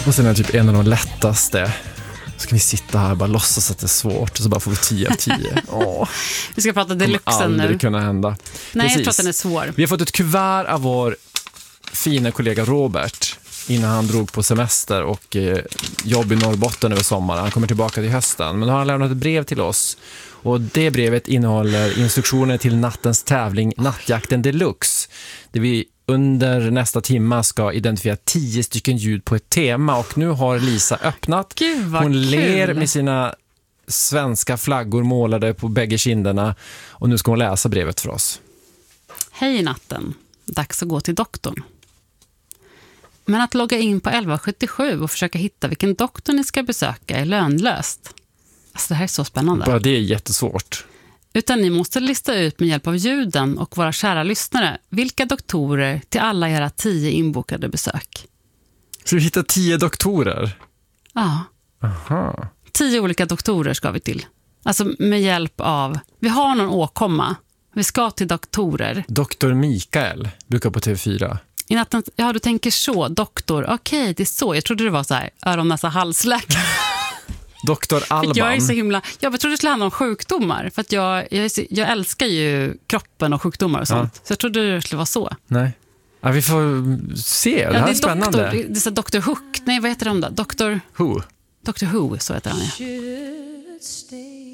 Och sen är det typ en av de lättaste. Ska vi sitta här och bara låtsas att det är svårt och så bara får vi 10 av 10. Vi ska prata deluxen nu. Aldrig kunna hända. Nej, Precis. jag tror att den är svår. Vi har fått ett kuvert av vår fina kollega Robert innan han drog på semester och jobb i Norrbotten över sommaren. Han kommer tillbaka till hösten. Men då har han lämnat ett brev till oss. Och det brevet innehåller instruktioner till nattens tävling Nattjakten Deluxe. Där vi under nästa timma ska identifiera 10 stycken ljud på ett tema. Och nu har Lisa öppnat. Gud, vad Hon kul. ler med sina svenska flaggor målade på bägge kinderna. Och nu ska hon läsa brevet för oss. Hej natten. Dags att gå till doktorn. Men att logga in på 1177 och försöka hitta vilken doktor ni ska besöka är lönlöst. Alltså det här är så spännande. Bara det är jättesvårt. Utan ni måste lista ut med hjälp av ljuden och våra kära lyssnare vilka doktorer till alla era 10 inbokade besök. Så vi hittar 10 doktorer? Ja. Aha. 10 olika doktorer ska vi till. Alltså med hjälp av... Vi har någon åkomma. Vi ska till doktorer. Doktor Mikael brukar på TV4. I natten, ja, du tänker så. Doktor, okej, det är så. Jag trodde det var så här, öron, näsa, halsläkare. Doktor Alban. Jag är så himla... Jag trodde det skulle handla om sjukdomar. För att jag älskar ju kroppen och sjukdomar och sånt. Så jag trodde det skulle vara så. Nej. Ja, vi får se. Det här är spännande. Doktor, det är så Dr. Hook. Nej, vad heter de då? Dr. Who? Dr. Who, så heter han. Ja.